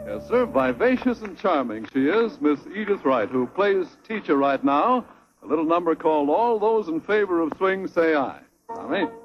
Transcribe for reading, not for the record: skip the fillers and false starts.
Yes, sir. Vivacious and charming she is, Miss Edith Wright, who plays teacher right now. A little number called All Those in Favor of Swing Say Aye. Tommy?